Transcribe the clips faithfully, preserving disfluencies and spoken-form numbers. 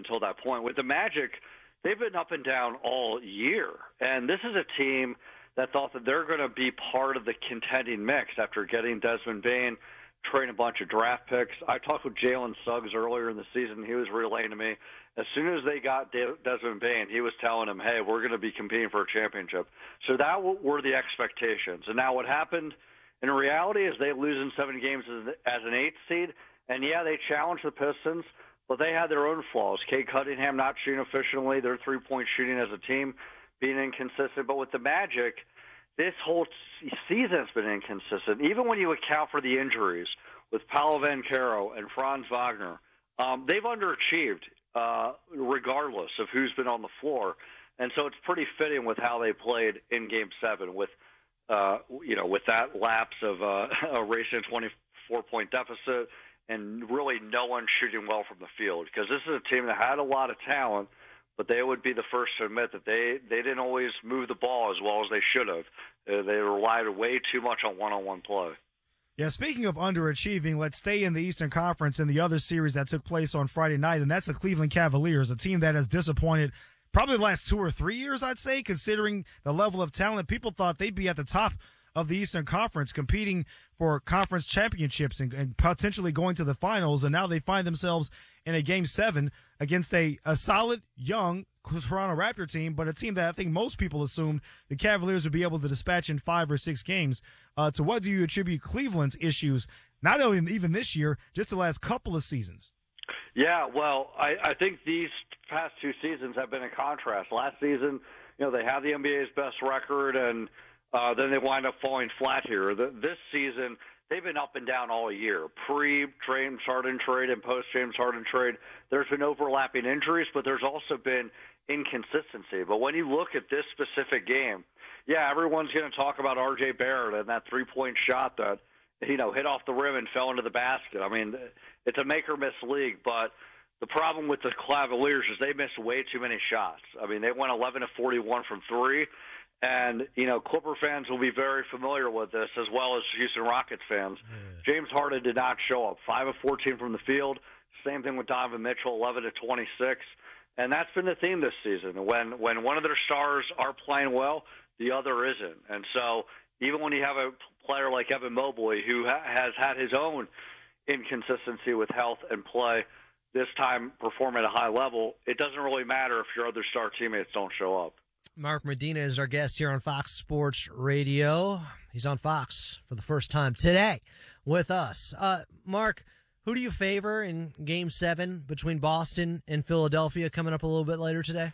until that point. With the Magic, they've been up and down all year. And this is a team that thought that they're going to be part of the contending mix after getting Desmond Bane, trading a bunch of draft picks. I talked with Jalen Suggs earlier in the season. He was relaying to me, as soon as they got De- Desmond Bane, he was telling them, hey, we're going to be competing for a championship. So that w- were the expectations. And now what happened in reality is they lose in seven games as, as an eighth seed. And, yeah, they challenged the Pistons, but they had their own flaws. Cade Cunningham not shooting efficiently, their three-point shooting as a team being inconsistent. But with the Magic, this whole season has been inconsistent. Even when you account for the injuries with Paolo Banchero and Franz Wagner, um, they've underachieved uh, regardless of who's been on the floor. And so it's pretty fitting with how they played in Game seven with, uh, you know, with that lapse of uh, a racing twenty-four point deficit and really no one shooting well from the field. Because this is a team that had a lot of talent, but they would be the first to admit that they, they didn't always move the ball as well as they should have. Uh, they relied way too much on one-on-one play. Yeah, speaking of underachieving, let's stay in the Eastern Conference in the other series that took place on Friday night, and that's the Cleveland Cavaliers, a team that has disappointed probably the last two or three years, I'd say, considering the level of talent. People thought they'd be at the top of the Eastern Conference, competing for conference championships and, and potentially going to the finals, and now they find themselves in a Game seven against a, a solid, young Toronto Raptor team, but a team that I think most people assumed the Cavaliers would be able to dispatch in five or six games. Uh, to what do you attribute Cleveland's issues, not only even this year, just the last couple of seasons? Yeah, well, I, I think these past two seasons have been a contrast. Last season, you know, they had the N B A's best record, and uh, then they wind up falling flat here. The, this season, they've been up and down all year. Pre-James Harden trade and post-James Harden trade, there's been overlapping injuries, but there's also been inconsistency. But when you look at this specific game, yeah, everyone's going to talk about R J Barrett and that three-point shot that, you know, hit off the rim and fell into the basket. I mean, it's a make-or-miss league, but the problem with the Cavaliers is they missed way too many shots. I mean, they went eleven of forty-one from three, and, you know, Clipper fans will be very familiar with this, as well as Houston Rockets fans. Yeah. James Harden did not show up. five of fourteen from the field. Same thing with Donovan Mitchell, eleven of twenty-six. And that's been the theme this season. When when one of their stars are playing well, the other isn't. And so even when you have a player like Evan Mobley, who ha- has had his own inconsistency with health and play, this time perform at a high level, it doesn't really matter if your other star teammates don't show up. Mark Medina is our guest here on Fox Sports Radio. He's on Fox for the first time today with us. Uh, Mark, who do you favor in Game seven between Boston and Philadelphia coming up a little bit later today?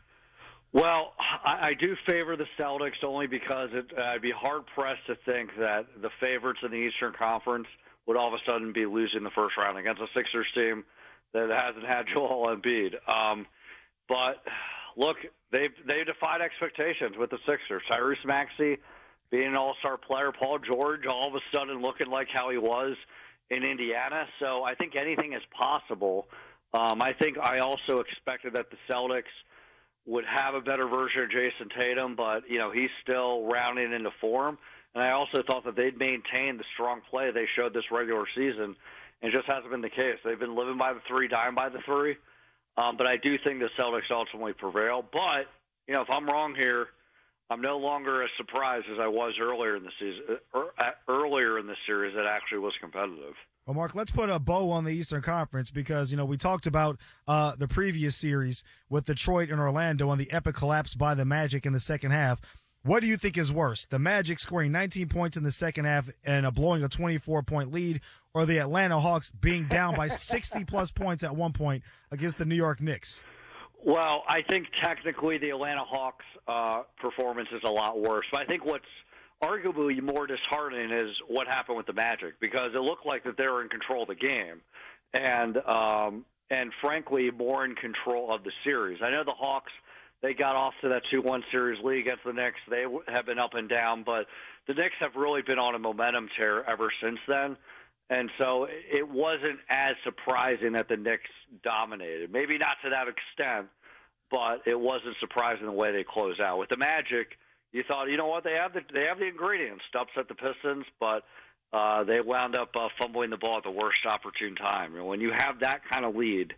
Well, I, I do favor the Celtics only because it, uh, I'd be hard-pressed to think that the favorites in the Eastern Conference would all of a sudden be losing the first round against a Sixers team that hasn't had Joel Embiid. Um, but, look, they've, they defied expectations with the Sixers. Tyrese Maxey being an all-star player, Paul George all of a sudden looking like how he was in Indiana. So I think anything is possible. Um, I think I also expected that the Celtics would have a better version of Jason Tatum, but, you know, he's still rounding into form. And I also thought that they'd maintain the strong play they showed this regular season, and it just hasn't been the case. They've been living by the three, dying by the three. Um, but I do think the Celtics ultimately prevail. But, you know, if I'm wrong here, I'm no longer as surprised as I was earlier in the season, er, earlier in the series that actually was competitive. Well, Mark, let's put a bow on the Eastern Conference because, you know, we talked about uh, the previous series with Detroit and Orlando and the epic collapse by the Magic in the second half. What do you think is worse, the Magic scoring nineteen points in the second half and uh, blowing a twenty-four point lead, or the Atlanta Hawks being down by sixty-plus points at one point against the New York Knicks? Well, I think technically the Atlanta Hawks' uh, performance is a lot worse. But I think what's arguably more disheartening is what happened with the Magic, because it looked like that they were in control of the game and, um, and frankly, more in control of the series. I know the Hawks, they got off to that two one series lead against the Knicks. They have been up and down, but the Knicks have really been on a momentum tear ever since then. And so it wasn't as surprising that the Knicks dominated. Maybe not to that extent, but it wasn't surprising the way they closed out. With the Magic, you thought, you know what, they have the they have the ingredients to upset the Pistons, but uh, they wound up uh, fumbling the ball at the worst opportune time. And when you have that kind of lead,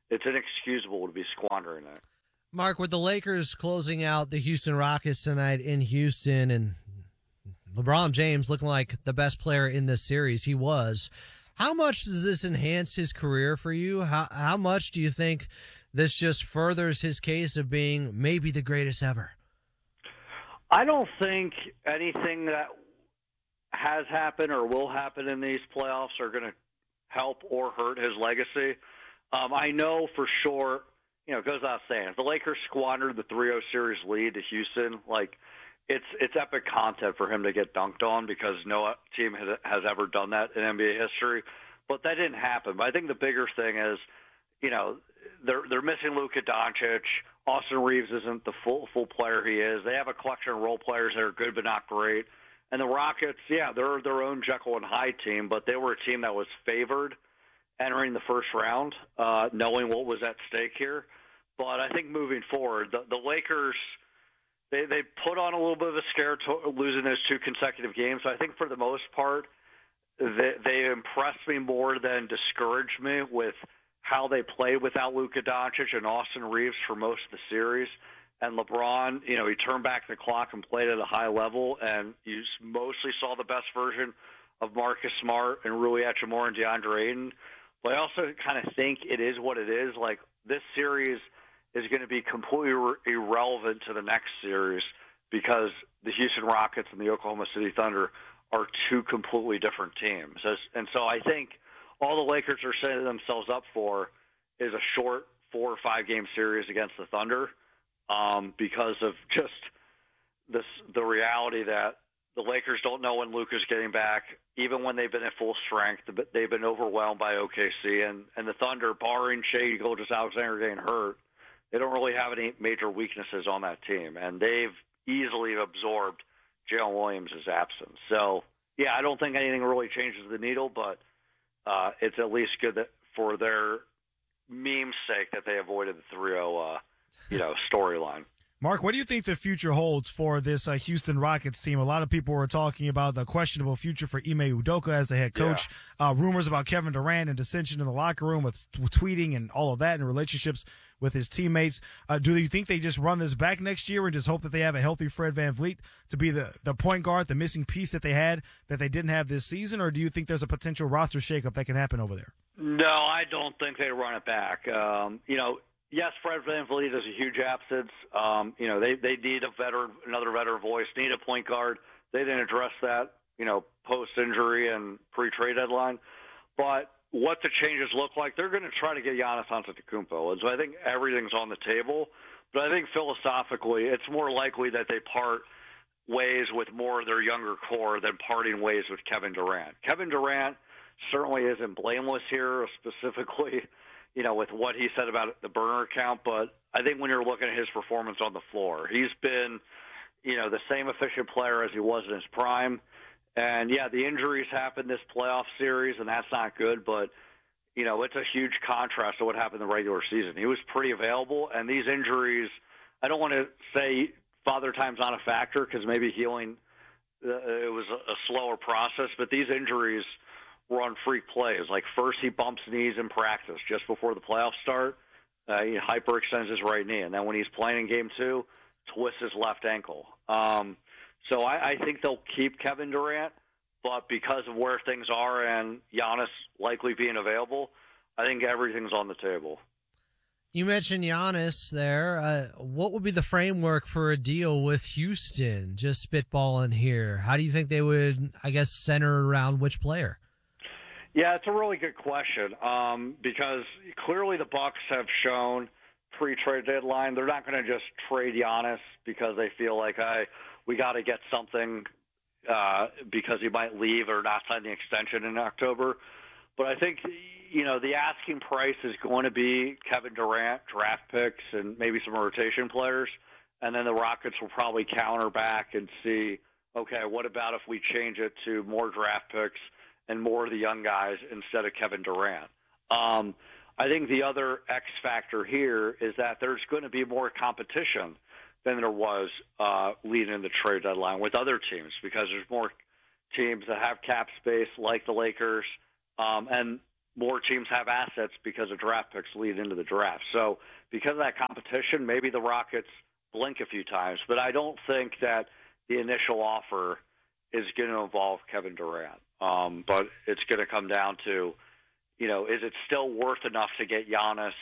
it's inexcusable to be squandering it. Mark, with the Lakers closing out the Houston Rockets tonight in Houston and LeBron James looking like the best player in this series, he was. How much does this enhance his career for you? How how much do you think this just furthers his case of being maybe the greatest ever? I don't think anything that has happened or will happen in these playoffs are going to help or hurt his legacy. Um, I know for sure, you know, it goes without saying, if the Lakers squandered the three oh series lead to Houston, like, it's it's epic content for him to get dunked on because no team has, has ever done that in N B A history. But that didn't happen. But I think the bigger thing is, you know, they're they're missing Luka Doncic. Austin Reeves isn't the full full player he is. They have a collection of role players that are good but not great. And the Rockets, yeah, they're their own Jekyll and Hyde team, but they were a team that was favored entering the first round, uh, knowing what was at stake here. But I think moving forward, the, the Lakers, they, they put on a little bit of a scare to losing those two consecutive games. So I think for the most part, they, they impressed me more than discouraged me with how they played without Luka Doncic and Austin Reeves for most of the series. And LeBron, you know, he turned back the clock and played at a high level, and you mostly saw the best version of Marcus Smart and Rui Hachimura and DeAndre Ayton. But I also kind of think it is what it is. Like, this series is going to be completely ir- irrelevant to the next series because the Houston Rockets and the Oklahoma City Thunder are two completely different teams. And so I think all the Lakers are setting themselves up for is a short four or five game series against the Thunder. Um, because of just this, the reality that the Lakers don't know when Luka's getting back, even when they've been at full strength. They've been overwhelmed by O K C, and, and the Thunder, barring Shai Gilgeous-Alexander getting hurt, they don't really have any major weaknesses on that team, and they've easily absorbed Jalen Williams' absence. So, yeah, I don't think anything really changes the needle, but uh, it's at least good that for their meme's sake that they avoided the three oh uh, you know, storyline. Mark, what do you think the future holds for this uh, Houston Rockets team? A lot of people were talking about the questionable future for Ime Udoka as the head coach. Yeah. Uh, rumors about Kevin Durant and dissension in the locker room with t- tweeting and all of that and relationships with his teammates. Uh, do you think they just run this back next year and just hope that they have a healthy Fred VanVleet to be the, the point guard, the missing piece that they had that they didn't have this season? Or do you think there's a potential roster shakeup that can happen over there? No, I don't think they run it back. Um, you know, yes, Fred VanVleet is a huge absence. Um, you know, they, they need a veteran, another veteran voice, need a point guard. They didn't address that, you know, post-injury and pre-trade deadline. But what the changes look like, they're going to try to get Giannis Antetokounmpo. And so I think everything's on the table. But I think philosophically, it's more likely that they part ways with more of their younger core than parting ways with Kevin Durant. Kevin Durant certainly isn't blameless here, specifically, you know, with what he said about the burner account. But I think when you're looking at his performance on the floor, he's been, you know, the same efficient player as he was in his prime. And, yeah, the injuries happened this playoff series, and that's not good. But, you know, it's a huge contrast to what happened in the regular season. He was pretty available, and these injuries, I don't want to say father time's not a factor because maybe healing, uh, it was a, a slower process. But these injuries were on freak plays. Like, first he bumps knees in practice just before the playoffs start. Uh, he hyperextends his right knee. And then when he's playing in game two, twists his left ankle. Um, so I, I think they'll keep Kevin Durant, but because of where things are and Giannis likely being available, I think everything's on the table. You mentioned Giannis there. Uh, what would be the framework for a deal with Houston? Just spitballing here. How do you think they would, I guess, center around which player? Yeah, it's a really good question um, because clearly the Bucks have shown pre-trade deadline they're not going to just trade Giannis because they feel like, hey, we got to get something uh, because he might leave or not sign the extension in October. But I think, you know, the asking price is going to be Kevin Durant, draft picks, and maybe some rotation players. And then the Rockets will probably counter back and see, okay, what about if we change it to more draft picks and more of the young guys instead of Kevin Durant? Um, I think the other X factor here is that there's going to be more competition than there was uh, leading in the trade deadline with other teams because there's more teams that have cap space like the Lakers. Um, and more teams have assets because of draft picks lead into the draft. So because of that competition, maybe the Rockets blink a few times. But I don't think that the initial offer is going to involve Kevin Durant. Um, but it's going to come down to, you know, is it still worth enough to get Giannis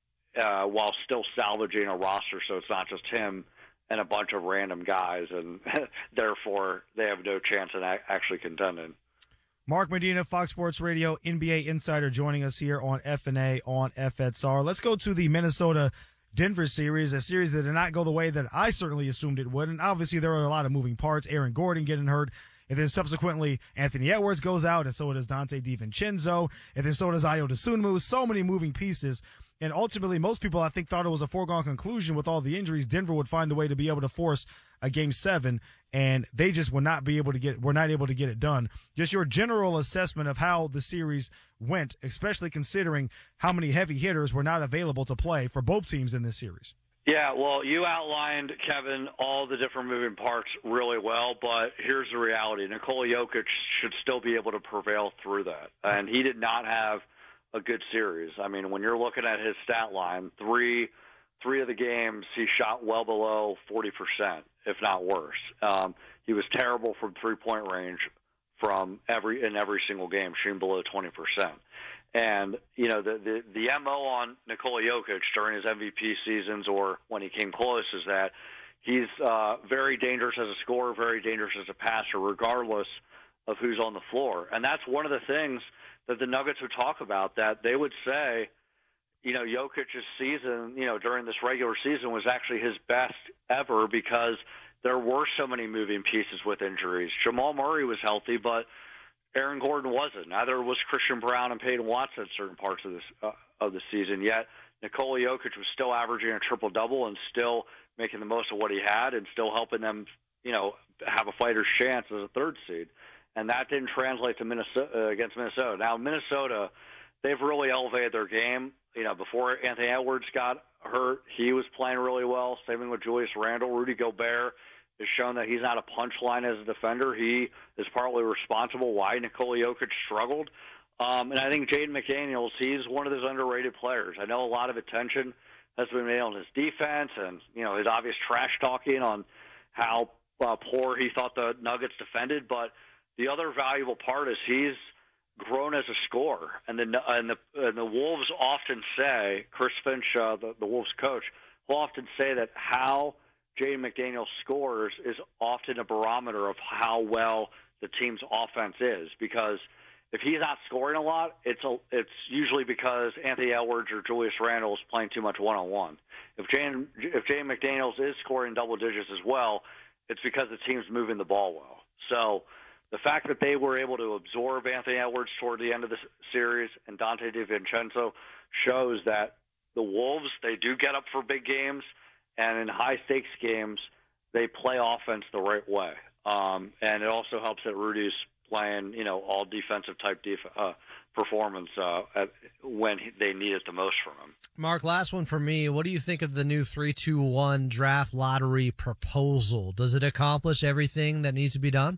uh, while still salvaging a roster so it's not just him and a bunch of random guys, and therefore they have no chance in actually contending. Mark Medina, Fox Sports Radio, N B A insider, joining us here on F N A on F X R. Let's go to the Minnesota-Denver series, a series that did not go the way that I certainly assumed it would. And obviously there are a lot of moving parts. Aaron Gordon getting hurt. And then subsequently, Anthony Edwards goes out, and so does Dante DiVincenzo. And then so does Ayo Dosunmu. So many moving pieces. And ultimately, most people, I think, thought it was a foregone conclusion with all the injuries. Denver would find a way to be able to force a game seven, and they just would not be able to get, were not able to get it done. Just your general assessment of how the series went, especially considering how many heavy hitters were not available to play for both teams in this series. Yeah, well, you outlined, Kevin, all the different moving parts really well, but here's the reality. Nikola Jokic should still be able to prevail through that, and he did not have a good series. I mean, when you're looking at his stat line, three three of the games he shot well below forty percent, if not worse. Um, he was terrible from three-point range from every in every single game, shooting below twenty percent. And, you know, the, the, the M O on Nikola Jokic during his M V P seasons or when he came close is that he's uh, very dangerous as a scorer, very dangerous as a passer, regardless of who's on the floor. And that's one of the things that the Nuggets would talk about, that they would say, you know, Jokic's season, you know, during this regular season was actually his best ever because there were so many moving pieces with injuries. Jamal Murray was healthy, but Aaron Gordon wasn't. Neither was Christian Brown and Peyton Watson at certain parts of this uh, of the season. Yet Nikola Jokic was still averaging a triple-double and still making the most of what he had and still helping them, you know, have a fighter's chance as a third seed. And that didn't translate to Minnesota uh, against Minnesota. Now, Minnesota, they've really elevated their game. You know, before Anthony Edwards got hurt, he was playing really well. Same thing with Julius Randle. Rudy Gobert has shown that he's not a punchline as a defender. He is partly responsible why Nikola Jokic struggled. Um, and I think Jaden McDaniels, he's one of those underrated players. I know a lot of attention has been made on his defense and, you know, his obvious trash talking on how uh, poor he thought the Nuggets defended, but the other valuable part is he's grown as a scorer, and the and the and the Wolves often say, Chris Finch, uh, the, the Wolves coach, will often say that how Jaden McDaniels scores is often a barometer of how well the team's offense is. Because if he's not scoring a lot, it's a, it's usually because Anthony Edwards or Julius Randle is playing too much one on one. If Jaden if Jaden McDaniels is scoring double digits as well, it's because the team's moving the ball well. So the fact that they were able to absorb Anthony Edwards toward the end of the series and Dante DiVincenzo shows that the Wolves, they do get up for big games, and in high-stakes games, they play offense the right way. Um, and it also helps that Rudy's playing, you know, all defensive-type def- uh, performance uh, at, when he, they need it the most from him. Mark, last one for me. What do you think of the new three two one draft lottery proposal? Does it accomplish everything that needs to be done?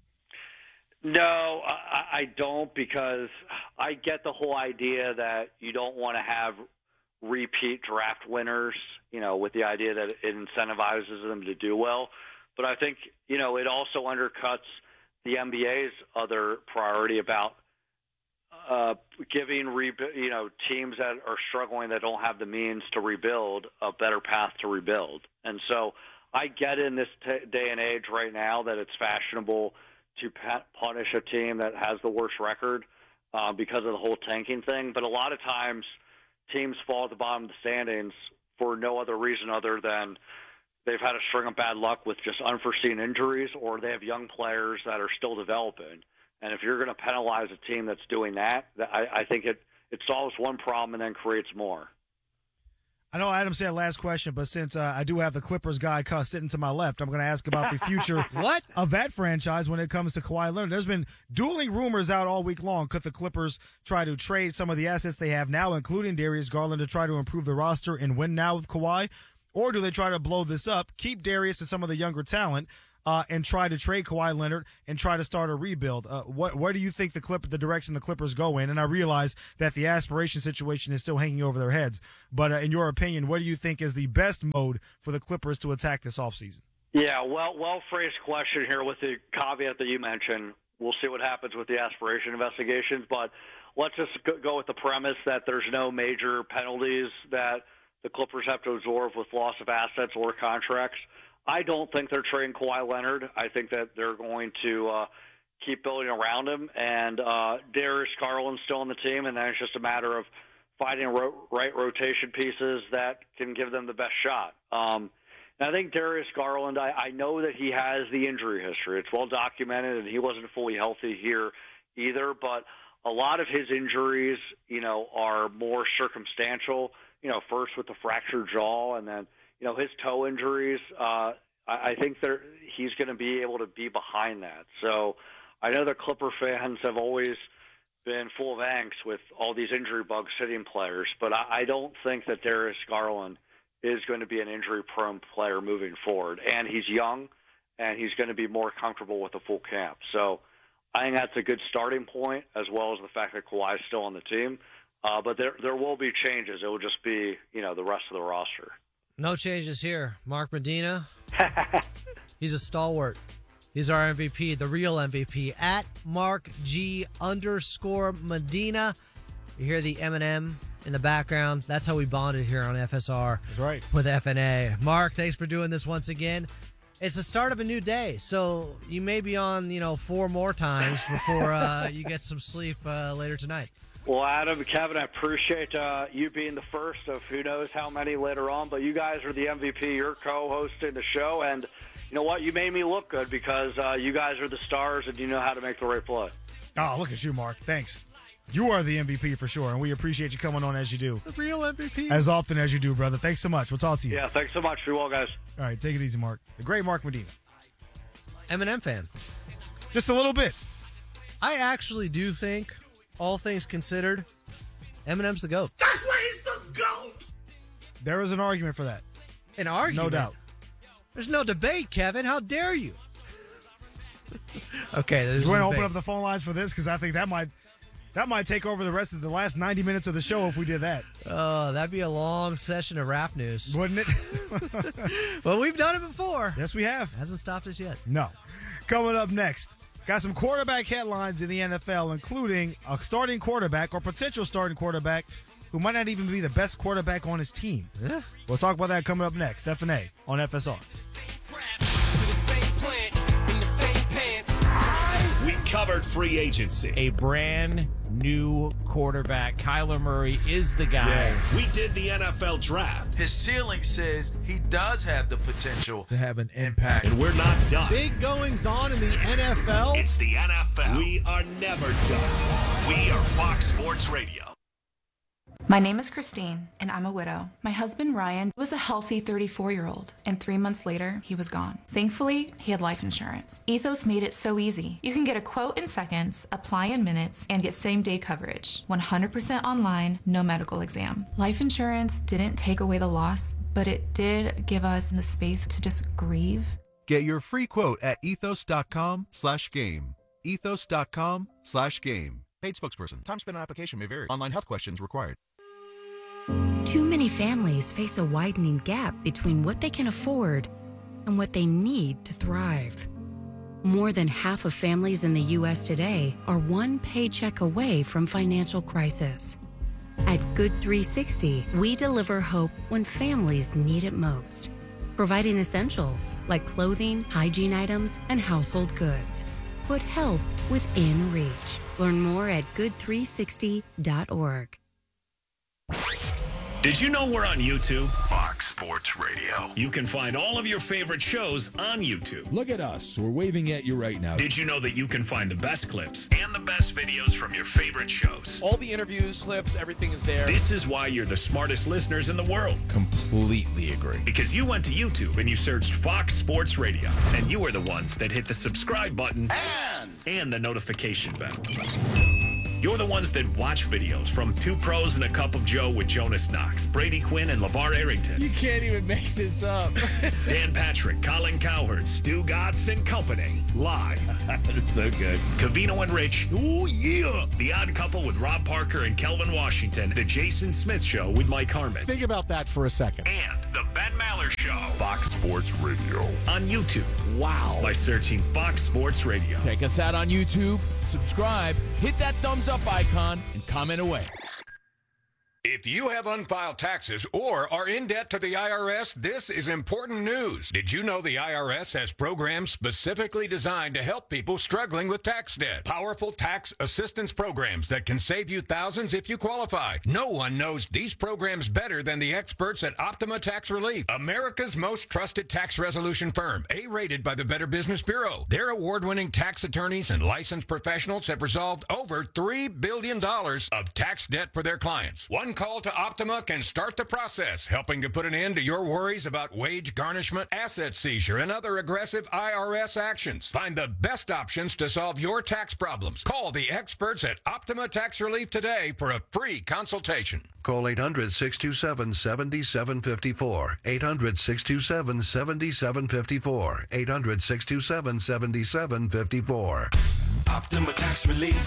No, I, I don't, because I get the whole idea that you don't want to have repeat draft winners, you know, with the idea that it incentivizes them to do well. But I think, you know, it also undercuts the N B A's other priority about uh, giving, re- you know, teams that are struggling, that don't have the means to rebuild, a better path to rebuild. And so I get in this t- day and age right now that it's fashionable to punish a team that has the worst record uh, because of the whole tanking thing. But a lot of times teams fall at the bottom of the standings for no other reason other than they've had a string of bad luck with just unforeseen injuries, or they have young players that are still developing. And if you're going to penalize a team that's doing that, I, I think it, it solves one problem and then creates more. I know Adam said last question, but since uh, I do have the Clippers guy sitting to my left, I'm going to ask about the future what? of that franchise when it comes to Kawhi Leonard. There's been dueling rumors out all week long. Could the Clippers try to trade some of the assets they have now, including Darius Garland, to try to improve the roster and win now with Kawhi? Or do they try to blow this up, keep Darius and some of the younger talent, uh, and try to trade Kawhi Leonard and try to start a rebuild. Uh, what, where do you think the clip, the direction the Clippers go in? And I realize that the aspiration situation is still hanging over their heads. But uh, in your opinion, what do you think is the best mode for the Clippers to attack this offseason? Yeah, well, well-phrased question here with the caveat that you mentioned. We'll see what happens with the aspiration investigations, but let's just go with the premise that there's no major penalties that the Clippers have to absorb with loss of assets or contracts. I don't think they're trading Kawhi Leonard. I think that they're going to uh, keep building around him, and uh, Darius Garland's still on the team, and then it's just a matter of finding ro- right rotation pieces that can give them the best shot. Um, and I think Darius Garland, I, I know that he has the injury history. It's well documented, and he wasn't fully healthy here either, but a lot of his injuries, you know, are more circumstantial, you know, first with the fractured jaw and then, you know, his toe injuries. Uh, I, I think they're, he's going to be able to be behind that. So I know the Clipper fans have always been full of angst with all these injury bugs hitting players, but I, I don't think that Darius Garland is going to be an injury-prone player moving forward. And he's young, and he's going to be more comfortable with a full camp. So I think that's a good starting point, as well as the fact that Kawhi is still on the team. Uh, but there there will be changes. It will just be, you know, the rest of the roster. No changes here. Mark Medina, he's a stalwart. He's our M V P, the real M V P, at Mark G underscore Medina. You hear the Eminem in the background. That's how we bonded here on F S R. That's right. With F N A. Mark, thanks for doing this once again. It's the start of a new day, so you may be on, you know, four more times before uh, you get some sleep uh, later tonight. Well, Adam, Kevin, I appreciate uh, you being the first of who knows how many later on, but you guys are the M V P. You're co-hosting the show, and you know what? You made me look good because uh, you guys are the stars and you know how to make the right play. Oh, look at you, Mark. Thanks. You are the M V P for sure, and we appreciate you coming on as you do. The real M V P. As often as you do, brother. Thanks so much. We'll talk to you. Yeah, thanks so much. Be well, guys. All right, take it easy, Mark. The great Mark Medina. Eminem fan. Just a little bit. I actually do think, all things considered, Eminem's the GOAT. That's why he's the GOAT! There is an argument for that. An argument? No doubt. There's no debate, Kevin. How dare you? Okay, there's You want to a open debate. up the phone lines for this? Because I think that might that might take over the rest of the last ninety minutes of the show if we did that. Oh, that'd be a long session of rap news. Wouldn't it? Well, we've done it before. Yes, we have. Hasn't stopped us yet. No. Coming up next, got some quarterback headlines in the N F L, including a starting quarterback or potential starting quarterback who might not even be the best quarterback on his team. Yeah. We'll talk about that coming up next. F and A on F S R. We covered free agency. A brand new quarterback. Kyler Murray is the guy. We did the N F L draft. His ceiling says he does have the potential to have an impact. And we're not done. Big goings on in the N F L. It's the N F L. We are never done. We are Fox Sports Radio. My name is Christine, and I'm a widow. My husband, Ryan, was a healthy thirty-four-year-old, and three months later, he was gone. Thankfully, he had life insurance. Ethos made it so easy. You can get a quote in seconds, apply in minutes, and get same-day coverage. one hundred percent online, no medical exam. Life insurance didn't take away the loss, but it did give us the space to just grieve. Get your free quote at ethos.com slash game. Ethos.com slash game. Paid spokesperson. Time spent on application may vary. Online health questions required. Too many families face a widening gap between what they can afford and what they need to thrive. More than half of families in the U S today are one paycheck away from financial crisis. At Good three sixty, we deliver hope when families need it most, providing essentials like clothing, hygiene items, and household goods. Put help within reach. Learn more at good three sixty dot org. Did you know we're on YouTube? Fox Sports Radio. You can find all of your favorite shows on YouTube. Look at us. We're waving at you right now. Did you know that you can find the best clips and the best videos from your favorite shows? All the interviews, clips, everything is there. This is why you're the smartest listeners in the world. Completely agree. Because you went to YouTube and you searched Fox Sports Radio, and you were the ones that hit the subscribe button And, and the notification bell. You're the ones that watch videos from Two Pros and a Cup of Joe with Jonas Knox, Brady Quinn, and LeVar Arrington. You can't even make this up. Dan Patrick, Colin Cowherd, Stu Gatz, and company. Live. It's so good. Covino and Rich. Oh, yeah. The Odd Couple with Rob Parker and Kelvin Washington. The Jason Smith Show with Mike Harmon. Think about that for a second. And The Ben Maller Show. Fox Sports Radio. On YouTube. Wow. By searching Fox Sports Radio. Check us out on YouTube. Subscribe. Hit that thumbs up icon and comment away. If you have unfiled taxes or are in debt to the I R S, this is important news. Did you know the I R S has programs specifically designed to help people struggling with tax debt? Powerful tax assistance programs that can save you thousands if you qualify. No one knows these programs better than the experts at Optima Tax Relief, America's most trusted tax resolution firm, A-rated by the Better Business Bureau. Their award-winning tax attorneys and licensed professionals have resolved over three billion dollars of tax debt for their clients. One call to Optima can start the process, helping to put an end to your worries about wage garnishment, asset seizure, and other aggressive I R S actions. Find the best options to solve your tax problems. Call the experts at Optima Tax Relief today for a free consultation. Call eight hundred, six two seven, seven seven five four. eight hundred, six two seven, seven seven five four. eight hundred, six two seven, seven seven five four. Optima Tax Relief.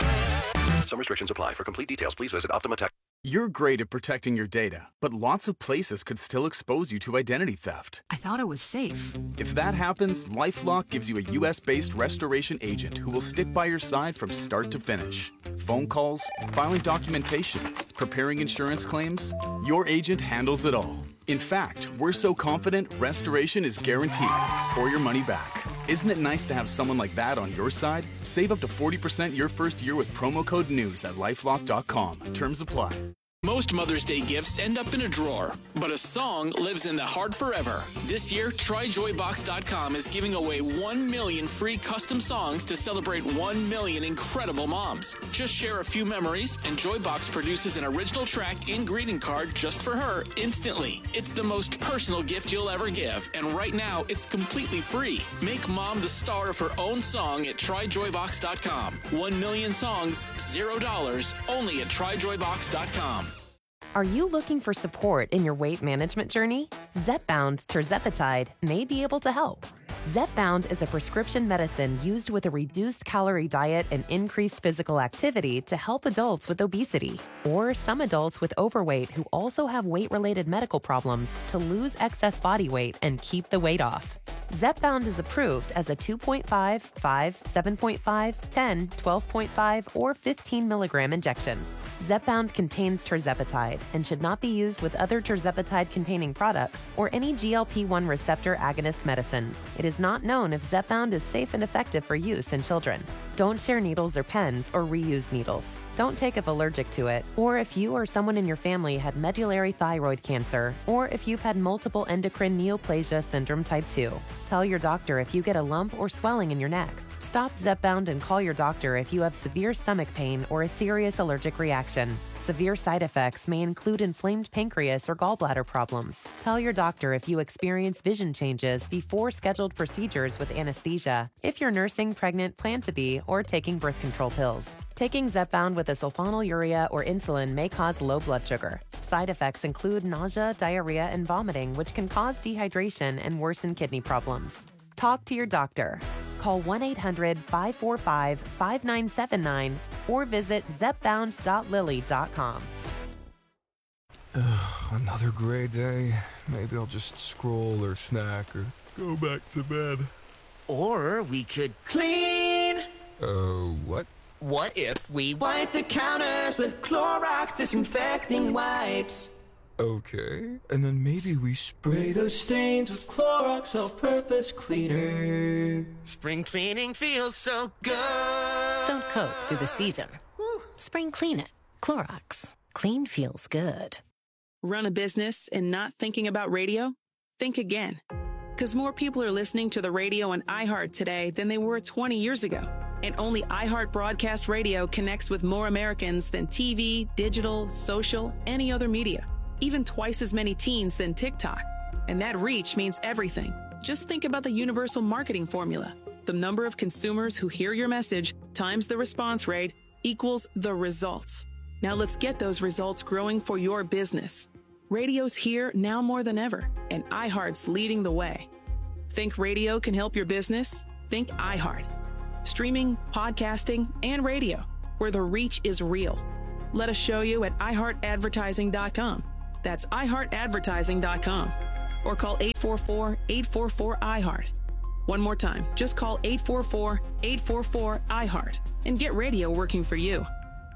Some restrictions apply. For complete details, please visit Optima Tax. You're great at protecting your data, but lots of places could still expose you to identity theft. I thought it was safe. If that happens, LifeLock gives you a U S based restoration agent who will stick by your side from start to finish. Phone calls, filing documentation, preparing insurance claims, your agent handles it all. In fact, we're so confident restoration is guaranteed or your money back. Isn't it nice to have someone like that on your side? Save up to forty percent your first year with promo code NEWS at lifelock dot com. Terms apply. Most Mother's Day gifts end up in a drawer, but a song lives in the heart forever. This year, try joy box dot com is giving away one million free custom songs to celebrate one million incredible moms. Just share a few memories, and Joybox produces an original track and greeting card just for her instantly. It's the most personal gift you'll ever give, and right now, it's completely free. Make mom the star of her own song at try joy box dot com. One million songs, zero dollars, only at try joy box dot com. Are you looking for support in your weight management journey? Zepbound tirzepatide may be able to help. Zepbound is a prescription medicine used with a reduced calorie diet and increased physical activity to help adults with obesity or some adults with overweight who also have weight-related medical problems to lose excess body weight and keep the weight off. Zepbound is approved as a two point five, five, seven point five, ten, twelve point five, or fifteen milligram injection. Zepbound contains tirzepatide and should not be used with other tirzepatide-containing products or any G L P one receptor agonist medicines. It is not known if Zepbound is safe and effective for use in children. Don't share needles or pens or reuse needles. Don't take if allergic to it, or if you or someone in your family had medullary thyroid cancer, or if you've had multiple endocrine neoplasia syndrome type two. Tell your doctor if you get a lump or swelling in your neck. Stop Zepbound and call your doctor if you have severe stomach pain or a serious allergic reaction. Severe side effects may include inflamed pancreas or gallbladder problems. Tell your doctor if you experience vision changes before scheduled procedures with anesthesia, if you're nursing, pregnant, plan to be, or taking birth control pills. Taking Zepbound with a sulfonylurea or insulin may cause low blood sugar. Side effects include nausea, diarrhea, and vomiting, which can cause dehydration and worsen kidney problems. Talk to your doctor. Call one eight hundred, five four five, five nine seven nine or visit zepbound dot lilly dot com. Another gray day. Maybe I'll just scroll or snack or go back to bed. Or we could clean. Uh, what? What if we wipe the counters with Clorox disinfecting wipes? Okay. And then maybe we spray those stains with Clorox all-purpose cleaner. Spring cleaning feels so good. Don't cope through the season. Spring clean it. Clorox. Clean feels good. Run a business and not thinking about radio? Think again. Because more people are listening to the radio on iHeart today than they were twenty years ago. And only iHeart Broadcast Radio connects with more Americans than T V, digital, social, any other media. Even twice as many teens than TikTok. And that reach means everything. Just think about the universal marketing formula. The number of consumers who hear your message times the response rate equals the results. Now let's get those results growing for your business. Radio's here now more than ever, and iHeart's leading the way. Think radio can help your business? Think iHeart. Streaming, podcasting, and radio, where the reach is real. Let us show you at i heart advertising dot com. That's i heart advertising dot com. Or call eight four four, eight four four, I heart. One more time, just call eight four four, eight four four, I heart and get radio working for you.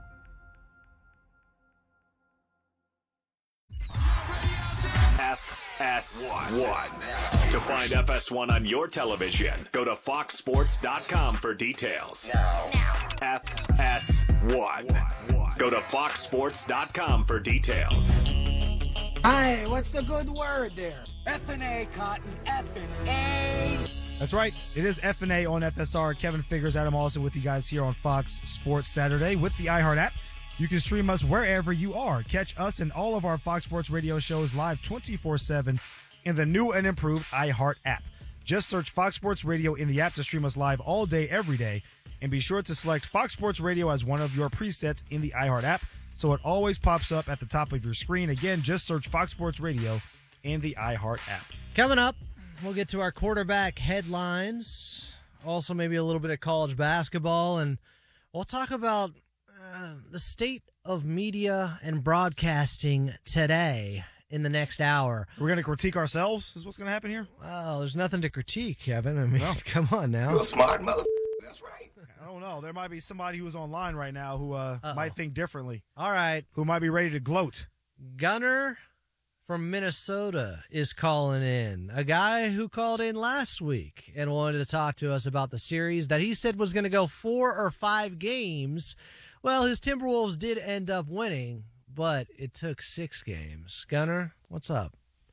F S one. To find F S one on your television, go to fox sports dot com for details. F S one. Go to fox sports dot com for details. Hi, what's the good word there? F and A, Cotton. F and A. That's right. It is F and A on F S R. Kevin Figures, Adam Austin with you guys here on Fox Sports Saturday with the iHeart app. You can stream us wherever you are. Catch us and all of our Fox Sports Radio shows live twenty-four seven in the new and improved iHeart app. Just search Fox Sports Radio in the app to stream us live all day, every day. And be sure to select Fox Sports Radio as one of your presets in the iHeart app, so it always pops up at the top of your screen. Again, just search Fox Sports Radio in the iHeart app. Coming up, we'll get to our quarterback headlines. Also, maybe a little bit of college basketball. And we'll talk about uh, the state of media and broadcasting today in the next hour. We're going to critique ourselves is what's going to happen here? Well, there's nothing to critique, Kevin. I mean, No. come on now. You're a smart mother. That's right. I don't know. There might be somebody who's online right now who uh, Uh-oh. might think differently. All right. Who might be ready to gloat. Gunner from Minnesota is calling in. A guy who called in last week and wanted to talk to us about the series that he said was going to go four or five games. Well, his Timberwolves did end up winning, but it took six games. Gunner, what's up?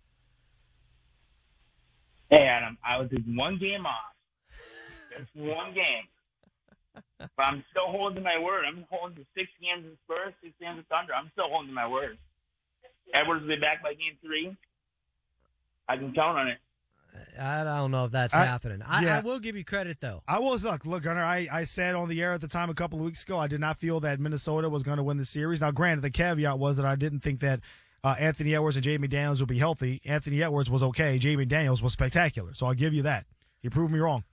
Hey, Adam. I was just one game off. Just one game. But I'm still holding my word. I'm holding to six games in Spurs, six games in Thunder. I'm still holding my word. Edwards will be back by game three. I can count on it. I don't know if that's I- happening. I, yeah. I will give you credit, though. I was, look, look, Gunnar, I, I said on the air at the time a couple of weeks ago, I did not feel that Minnesota was going to win the series. Now, granted, the caveat was that I didn't think that uh, Anthony Edwards and Jamie Daniels would be healthy. Anthony Edwards was okay. Jamie Daniels was spectacular. So I'll give you that. You proved me wrong.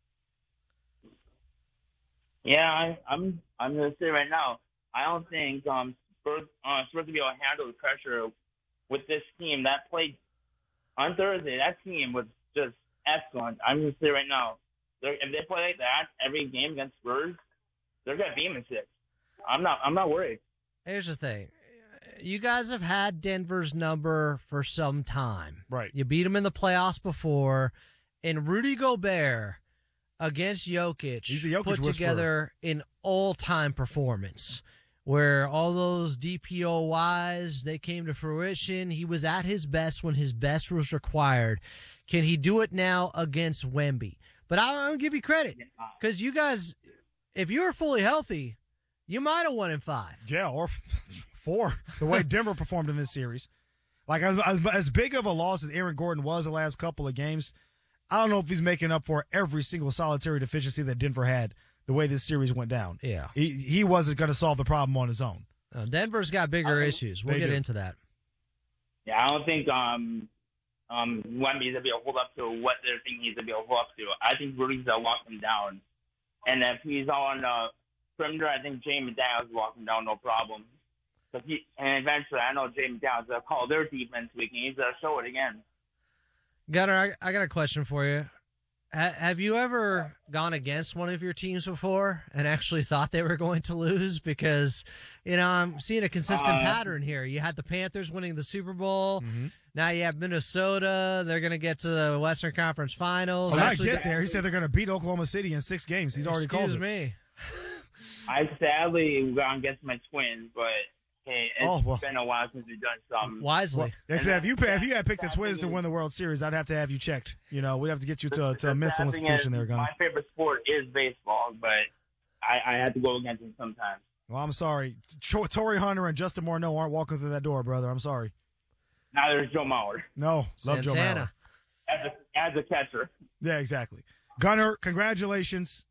Yeah, I, I'm I'm going to say right now, I don't think um, Spurs, uh, Spurs will be able to handle the pressure with this team. That played on Thursday, that team was just excellent. I'm going to say right now, they're- if they play like that every game against Spurs, they're going to beat them in six. I'm not, I'm not worried. Here's the thing. You guys have had Denver's number for some time. Right. You beat them in the playoffs before, and Rudy Gobert against Jokic, He's the Jokic put whisperer. together an all-time performance where all those D P O Ys, they came to fruition. He was at his best when his best was required. Can he do it now against Wemby? But I'll, I'll give you credit because you guys, if you were fully healthy, you might have won in five. Yeah, or f- four. The way Denver performed in this series. Like, as, as, as big of a loss as Aaron Gordon was the last couple of games, I don't know if he's making up for every single solitary deficiency that Denver had the way this series went down. Yeah. He, he wasn't going to solve the problem on his own. Uh, Denver's got bigger Uh, issues. We'll they get do. into that. Yeah, I don't think um um Wemby's gonna be able to hold up to what they're thinking he's gonna be able to hold up to. I think Rudy's gonna lock him down, and if he's on uh, perimeter, I think Jamie Daniels will lock him down no problem. But he, and eventually, I know Jamie Daniels will call their defense weak, and he's gonna show it again. Gunnar, I, I got a question for you. Ha- have you ever gone against one of your teams before and actually thought they were going to lose? Because, you know, I'm seeing a consistent Uh, pattern here. You had the Panthers winning the Super Bowl. Now you have Minnesota. They're going to get to the Western Conference Finals. Well, not Actually, get there. He said they're going to beat Oklahoma City in six games. He's already called Excuse it. me. I sadly gone against my Twins, but hey, it's Oh, well. been a while since we've done something. Wisely. Except if you if you had picked the Twins to win the World Series, I'd have to have you checked. You know, we'd have to get you to, to a mental The sad thing institution is, there, Gunnar. My favorite sport is baseball, but I, I had to go against it sometimes. Well, I'm sorry. Ch- Torrey Hunter and Justin Morneau aren't walking through that door, brother. I'm sorry. Now there's Joe Mauer No, love Joe Mauer. as a as a catcher. Yeah, exactly. Gunnar, congratulations.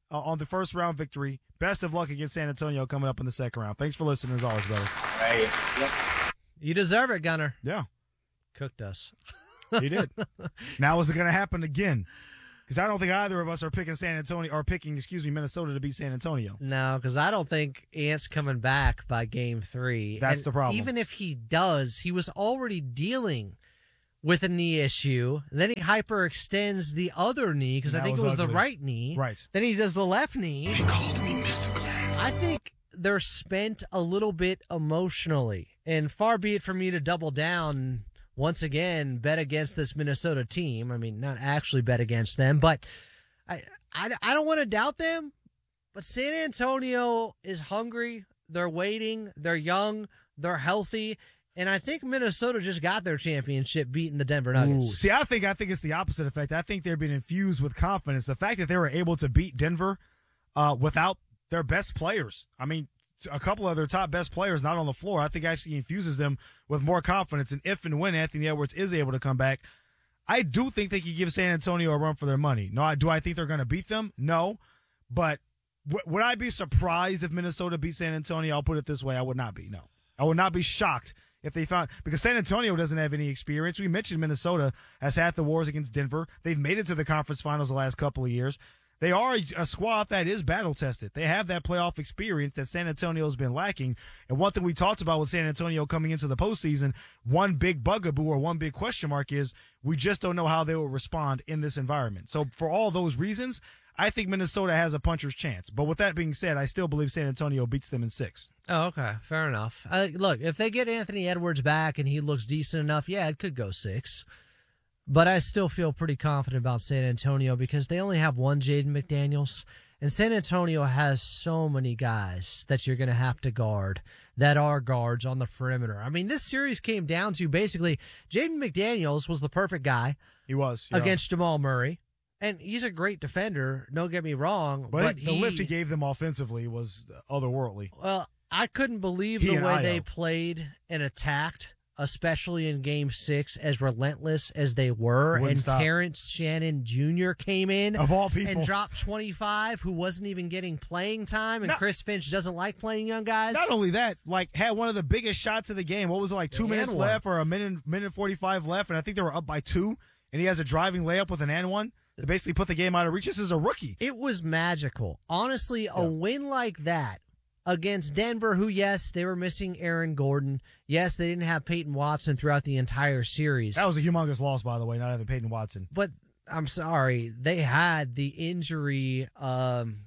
uh, on the first round victory. Best of luck against San Antonio coming up in the second round. Thanks for listening as always, brother. Right. Yep. You deserve it, Gunner. Yeah. Cooked us. He did. Now is it going to happen again? Because I don't think either of us are picking San Antonio or picking, excuse me, Minnesota to beat San Antonio. No, because I don't think Ant's coming back by game three. That's and the problem. Even if he does, he was already dealing with a knee issue. Then he hyperextends the other knee because I That think was it was ugly. the right knee. Right. Then he does the left knee. They called me Mister Glass. I think they're spent a little bit emotionally. And far be it for me to double down once again, bet against this Minnesota team. I mean, not actually bet against them, but I, I, I don't want to doubt them. But San Antonio is hungry. They're waiting. They're young. They're healthy. And I think Minnesota just got their championship beating the Denver Nuggets. Ooh. See, I think I think it's the opposite effect. I think they're being infused with confidence. The fact that they were able to beat Denver uh, without their best players. I mean, a couple of their top best players not on the floor, I think actually infuses them with more confidence. And if and when Anthony Edwards is able to come back, I do think they could give San Antonio a run for their money. No, I, do I think they're going to beat them? No. But w- would I be surprised if Minnesota beat San Antonio? I'll put it this way. I would not be, no. I would not be shocked if they found – because San Antonio doesn't have any experience. We mentioned Minnesota has had the wars against Denver. They've made it to the conference finals the last couple of years. They are a, a squad that is battle-tested. They have that playoff experience that San Antonio's been lacking. And one thing we talked about with San Antonio coming into the postseason, one big bugaboo or one big question mark is we just don't know how they will respond in this environment. So for all those reasons, I think Minnesota has a puncher's chance. But with that being said, I still believe San Antonio beats them in six. Oh, okay. Fair enough. Uh, look, if they get Anthony Edwards back and he looks decent enough, yeah, it could go six. But I still feel pretty confident about San Antonio because they only have one Jaden McDaniels. And San Antonio has so many guys that you're going to have to guard that are guards on the perimeter. I mean, this series came down to basically Jaden McDaniels was the perfect guy. He was. Yeah. Against Jamal Murray. And he's a great defender, don't get me wrong. But, but the he, lift he gave them offensively was otherworldly. Well, I couldn't believe He the and way Io. they played and attacked, especially in game six, as relentless as they were. Wouldn't and stop. Terrence Shannon Junior came in Of all people. and dropped twenty-five, who wasn't even getting playing time. And Not- Chris Finch doesn't like playing young guys. Not only that, like had one of the biggest shots of the game. What was it, like two The minutes and one. left or a minute minute forty-five left? And I think they were up by two. And he has a driving layup with an and one to basically put the game out of reach. This is a rookie. It was magical. Honestly, a win like that against Denver, who, yes, they were missing Aaron Gordon. Yes, they didn't have Peyton Watson throughout the entire series. That was a humongous loss, by the way, not having Peyton Watson. But I'm sorry, they had the injury um,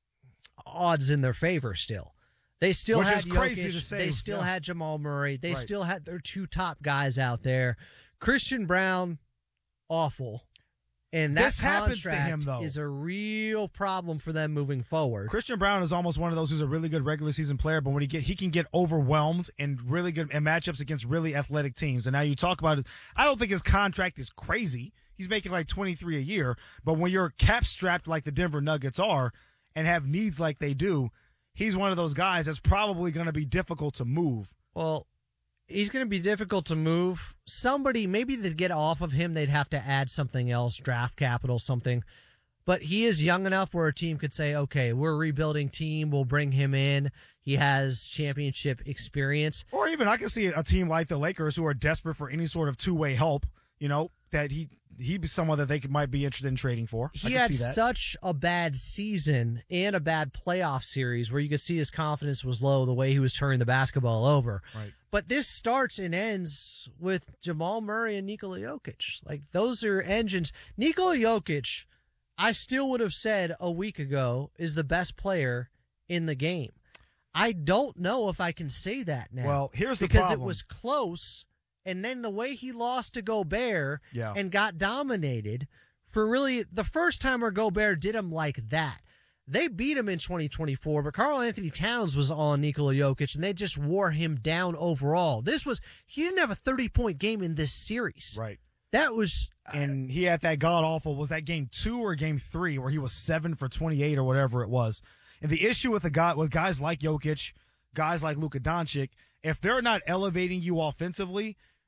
odds in their favor still. They still Which had is crazy Jokic. to say, They still yeah. had Jamal Murray. They Right. still had their two top guys out there. Christian Brown, awful. And that This happens to contract him, though. is a real problem for them moving forward. Christian Brown is almost one of those who's a really good regular season player, but when he get he can get overwhelmed in really good in matchups against really athletic teams. And now you talk about it. I don't think his contract is crazy. He's making like twenty-three a year, but when you're cap strapped like the Denver Nuggets are and have needs like they do, he's one of those guys that's probably going to be difficult to move. Well, he's going to be difficult to move. Somebody, maybe to get off of him, they'd have to add something else, draft capital, something. But he is young enough where a team could say, okay, we're a rebuilding team. We'll bring him in. He has championship experience. Or even I can see a team like the Lakers who are desperate for any sort of two-way help, you know, that he he'd be someone that they could, might be interested in trading for. I He can had see that. such a bad season and a bad playoff series where you could see his confidence was low the way he was turning the basketball over. Right. But this starts and ends with Jamal Murray and Nikola Jokic. Like, those are engines. Nikola Jokic, I still would have said a week ago, is the best player in the game. I don't know if I can say that now. Well, here's the because problem. it was close, and then the way he lost to Gobert Yeah. and got dominated for really the first time where Gobert did him like that. They beat him in twenty twenty-four, but Karl Anthony Towns was on Nikola Jokic, and they just wore him down overall. This was, he didn't have a thirty-point game in this series. Right. That was, And he had that god awful, was that game two or game three where he was seven for twenty-eight or whatever it was. And the issue with the guy, with guys like Jokic, guys like Luka Doncic, if they're not elevating you offensively,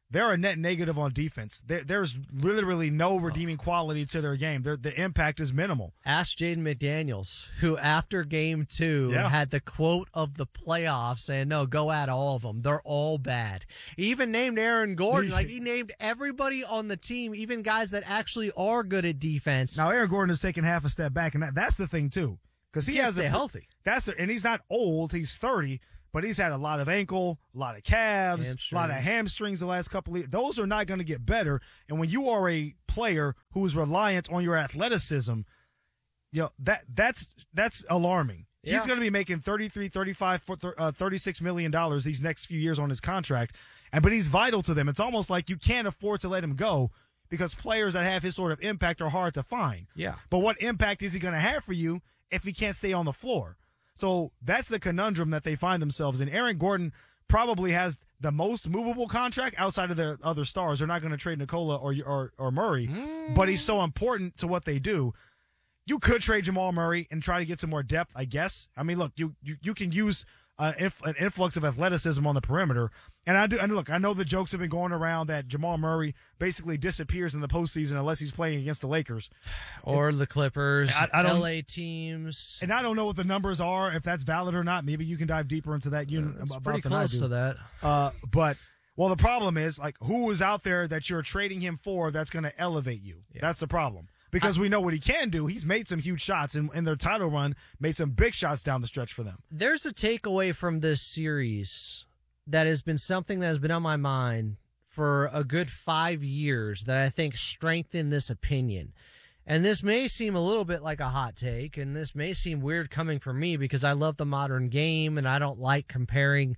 they're a net negative on defense. There, there's literally no redeeming quality to their game. Their, the impact is minimal. Ask Jaden McDaniels, who after game two Yeah. had the quote of the playoffs saying, no, go at all of them. They're all bad. He even named Aaron Gordon. Like, he named everybody on the team, even guys that actually are good at defense. Now, Aaron Gordon has taken half a step back, and that, that's the thing, too. Because he, He can't has stay a, healthy. That's the, and he's not old. He's thirty. But he's had a lot of ankle, a lot of calves, a lot of hamstrings the last couple of years. Those are not going to get better. And when you are a player who's reliant on your athleticism, you know, that that's that's alarming. Yeah. He's going to be making thirty-three, thirty-five, uh, thirty-six million dollars these next few years on his contract. And but he's vital to them. It's almost like you can't afford to let him go because players that have his sort of impact are hard to find. Yeah. But what impact is he going to have for you if he can't stay on the floor? So that's the conundrum that they find themselves in. Aaron Gordon probably has the most movable contract outside of the other stars. They're not going to trade Nikola or, or or Murray, mm. but he's so important to what they do. You could trade Jamal Murray and try to get some more depth, I guess. I mean, look, you you, you can use uh, inf- an influx of athleticism on the perimeter. And I do. And look, I know the jokes have been going around that Jamal Murray basically disappears in the postseason unless he's playing against the Lakers or the Clippers, I, I don't, L A teams. And I don't know what the numbers are, if that's valid or not. Maybe you can dive deeper into that. You uh, it's about pretty than close I do. to that. Uh, but well, the problem is like who is out there that you're trading him for that's going to elevate you. Yeah. That's the problem. Because I, we know what he can do. He's made some huge shots in, in their title run, made some big shots down the stretch for them. There's a takeaway from this series that has been something that has been on my mind for a good five years that I think strengthened this opinion. And this may seem a little bit like a hot take, and this may seem weird coming from me because I love the modern game and I don't like comparing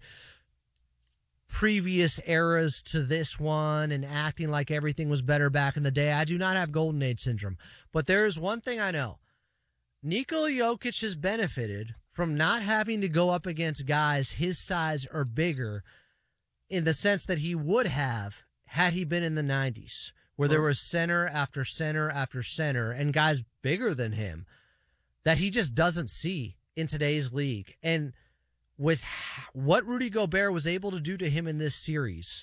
previous eras to this one and acting like everything was better back in the day. I do not have Golden Age syndrome. But there is one thing I know. Nikola Jokic has benefited from not having to go up against guys his size or bigger in the sense that he would have had he been in the nineties, where there was center after center after center and guys bigger than him that he just doesn't see in today's league. And with what Rudy Gobert was able to do to him in this series,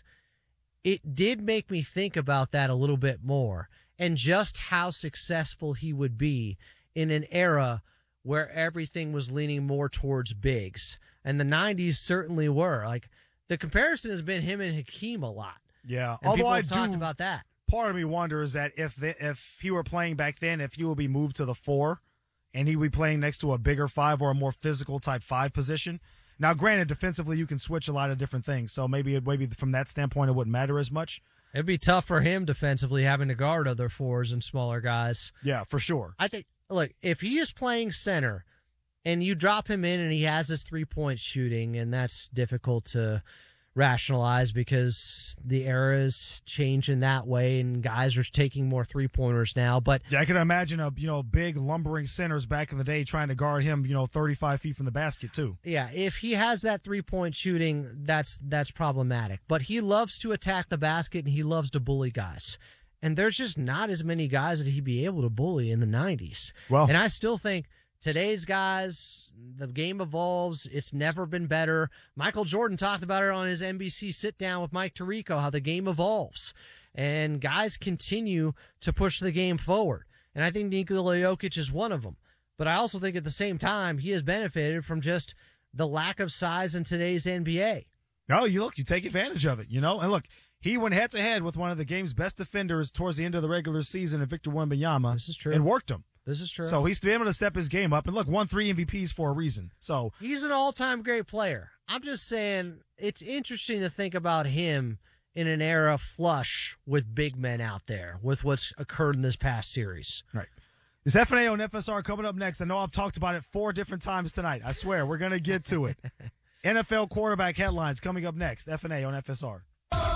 it did make me think about that a little bit more and just how successful he would be in an era where everything was leaning more towards bigs. And the nineties certainly were. Like, the comparison has been him and Hakeem a lot. Yeah. And Although people I have talked do, about that. Part of me wonders that if the, if he were playing back then, if he would be moved to the four and he would be playing next to a bigger five or a more physical type five position. Now, granted, defensively, you can switch a lot of different things. So maybe it, maybe from that standpoint, it wouldn't matter as much. It'd be tough for him defensively having to guard other fours and smaller guys. Yeah, for sure. I think, look, if he is playing center and you drop him in and he has his three-point shooting, and that's difficult to rationalize because the era is changing that way and guys are taking more three-pointers now. But yeah, I can imagine a you know big lumbering centers back in the day trying to guard him you know thirty-five feet from the basket too. Yeah, if he has that three-point shooting, that's that's problematic. But he loves to attack the basket and he loves to bully guys. And there's just not as many guys that he'd be able to bully in the nineties. Well, and I still think today's guys, the game evolves. It's never been better. Michael Jordan talked about it on his N B C sit down with Mike Tirico, how the game evolves. And guys continue to push the game forward. And I think Nikola Jokic is one of them. But I also think at the same time, he has benefited from just the lack of size in today's N B A. No, you look, you take advantage of it, you know? And look, he went head to head with one of the game's best defenders towards the end of the regular season in Victor Wembanyama. This is true. And worked him. This is true. So he's been able to step his game up. And look, won three M V Ps for a reason. So he's an all-time great player. I'm just saying it's interesting to think about him in an era flush with big men out there, with what's occurred in this past series. Right. It's F N A on F S R coming up next. I know I've talked about it four different times tonight. I swear, we're going to get to it. N F L quarterback headlines coming up next. F N A on F S R.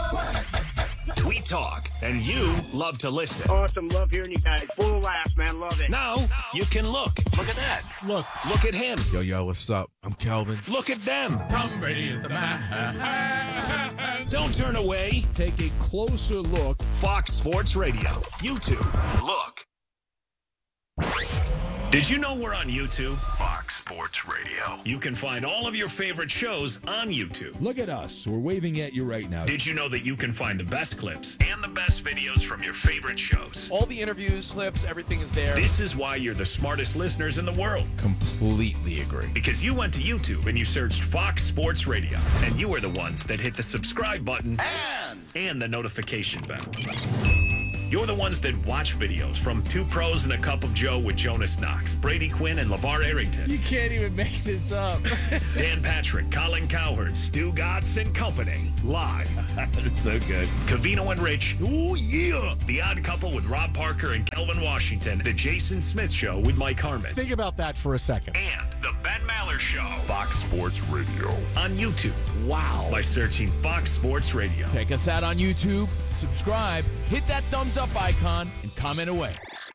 We talk, and you love to listen. Awesome. Love hearing you guys. Full of laughs, man. Love it. Now, you can look. Look at that. Look. Look at him. Yo, yo, what's up? I'm Calvin. Look at them. Tom Brady is the man. Don't turn away. Take a closer look. Fox Sports Radio. YouTube. Look. Did you know we're on YouTube? Fox Sports Radio. You can find all of your favorite shows on YouTube. Look at us. We're waving at you right now. Did you know that you can find the best clips and the best videos from your favorite shows? All the interviews, clips, everything is there. This is why you're the smartest listeners in the world. Completely agree. Because you went to YouTube and you searched Fox Sports Radio. And you were the ones that hit the subscribe button and, and the notification bell. You're the ones that watch videos from Two Pros and a Cup of Joe with Jonas Knox, Brady Quinn, and LeVar Arrington. You can't even make this up. Dan Patrick, Colin Cowherd, Stu Gotts and Company. Live. That's so good. Covino and Rich. Oh, yeah. The Odd Couple with Rob Parker and Kelvin Washington. The Jason Smith Show with Mike Harmon. Think about that for a second. And the Ben Maller Show. Fox Sports Radio. On YouTube. Wow. By searching Fox Sports Radio. Check us out on YouTube. Subscribe. Hit that thumbs up icon and comment away.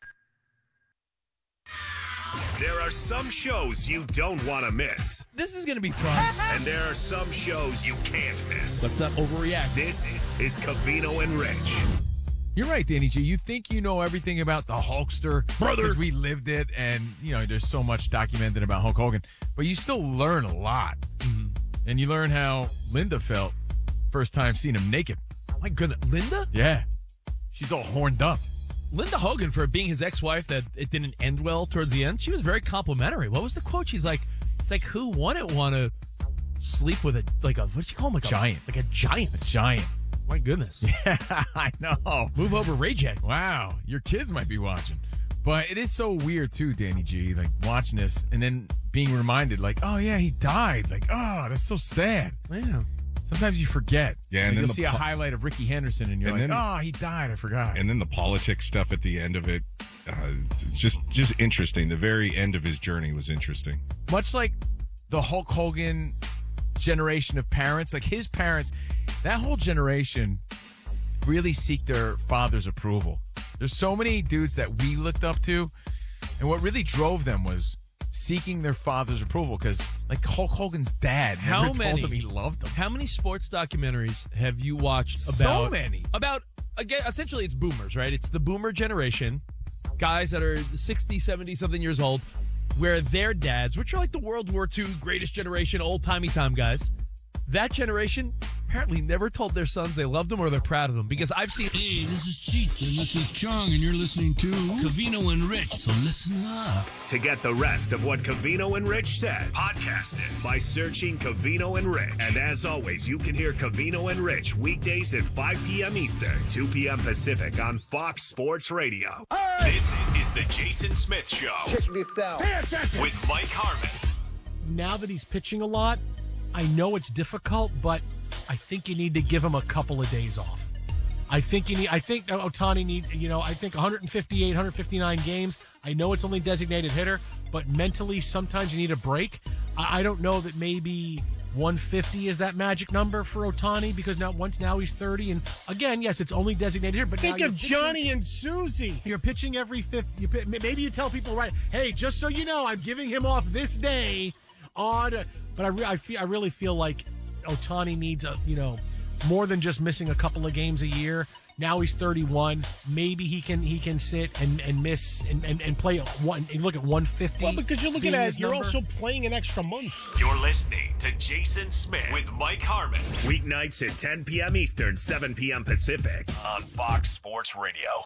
There are some shows you don't want to miss. This is going to be fun. And there are some shows you can't miss. Let's not overreact. This is Covino and Rich. You're right, Danny G. You think you know everything about the Hulkster. Brother. Because we lived it, and, you know, there's so much documented about Hulk Hogan. But you still learn a lot. Mm-hmm. And you learn how Linda felt first time seeing him naked. My goodness. Linda? Yeah. She's all horned up. Linda Hogan, for being his ex-wife that it didn't end well towards the end, she was very complimentary. What was the quote? She's like, it's like, who wouldn't want to sleep with a, like a, what do you call him? Like giant. A, like a giant. A giant. My goodness. Yeah, I know. Move over, Ray J. Wow. Your kids might be watching. But it is so weird, too, Danny G, like watching this and then being reminded, like, oh, yeah, he died. Like, oh, that's so sad. Yeah. Sometimes you forget. Yeah, and like then you'll the see po- a highlight of Ricky Henderson, and you're and like, then, "Oh, he died. I forgot." And then the politics stuff at the end of it, uh, just just interesting. The very end of his journey was interesting. Much like the Hulk Hogan generation of parents, like his parents, that whole generation really seek their father's approval. There's so many dudes that we looked up to, and what really drove them was seeking their father's approval, because like Hulk Hogan's dad never How told many, him he loved him. How many sports documentaries have you watched about? So many. About, again, essentially it's boomers, right? It's the boomer generation, guys that are sixty, seventy something years old, where their dads, which are like the World War Two greatest generation, old-timey time guys, that generation apparently never told their sons they loved them or they're proud of them, because I've seen... Hey, this is Cheech, and this is Chong, and you're listening to Covino and Rich, so listen up. To get the rest of what Covino and Rich said, podcast it by searching Covino and Rich. And as always, you can hear Covino and Rich weekdays at five p.m. Eastern, two p.m. Pacific on Fox Sports Radio. Hey! This is the Jason Smith Show. Check this out. Pay attention. With Mike Harmon. Now that he's pitching a lot, I know it's difficult, but I think you need to give him a couple of days off. I think you need. I think Ohtani needs. You know, I think one fifty-eight, one fifty-nine games. I know it's only designated hitter, but mentally, sometimes you need a break. I, I don't know that maybe one fifty is that magic number for Ohtani, because now once now he's thirty, and again, yes, it's only designated hitter. But think now of Johnny and Susie. You're pitching every fifth. You, maybe you tell people, right? Hey, just so you know, I'm giving him off this day on. But I, re- I feel. I really feel like Ohtani needs a, you know, more than just missing a couple of games a year. Now he's thirty-one. Maybe he can he can sit and, and miss and, and, and play one and look at one fifty. Well, because you're looking at it, you're number. also playing an extra month. You're listening to Jason Smith with Mike Harmon. Weeknights at ten p.m. Eastern, seven p.m. Pacific on Fox Sports Radio.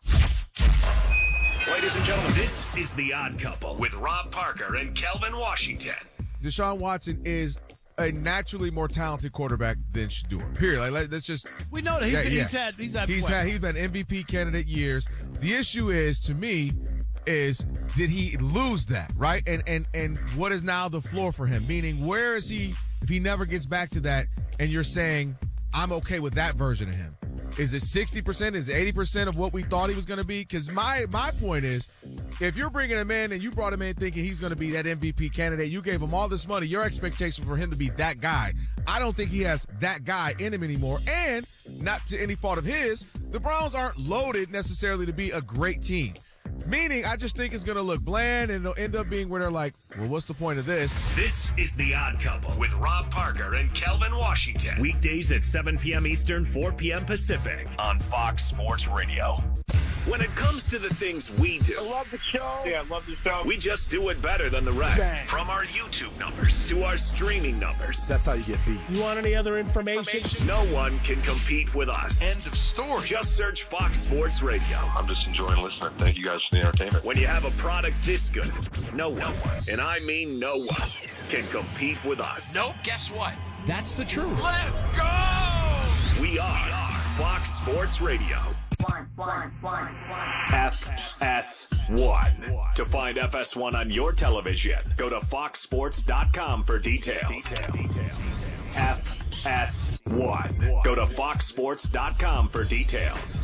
Ladies and gentlemen, this is The Odd Couple with Rob Parker and Kelvin Washington. Deshaun Watson is a naturally more talented quarterback than Shedeur. Period. Like, like that's just we know that he's, yeah, yeah. he's had he's had he's had he's been M V P candidate years. The issue is, to me, is did he lose that, right? And and and what is now the floor for him? Meaning, where is he if he never gets back to that? And you're saying I'm okay with that version of him. Is it sixty percent? Is it eighty percent of what we thought he was going to be? Because my my point is, if you're bringing him in and you brought him in thinking he's going to be that M V P candidate, you gave him all this money, your expectation for him to be that guy, I don't think he has that guy in him anymore. And not to any fault of his, the Browns aren't loaded necessarily to be a great team. Meaning, I just think it's going to look bland, and it'll end up being where they're like, well, what's the point of this? This is The Odd Couple with Rob Parker and Kelvin Washington. Weekdays at seven p.m. Eastern, four p.m. Pacific on Fox Sports Radio. When it comes to the things we do, I love the show. Yeah, I love the show. we just do it better than the rest. Bang. From our YouTube numbers to our streaming numbers. That's how you get beat. You want any other information? No one can compete with us. End of story. Just search Fox Sports Radio. I'm just enjoying listening. Thank you guys for the entertainment. When you have a product this good, no one, and I mean no one, can compete with us. Nope. Guess what? That's the truth. Let's go! We are Fox Sports Radio. F S one. To find F S one on your television, go to fox sports dot com for details. F S one. Go to fox sports dot com for details.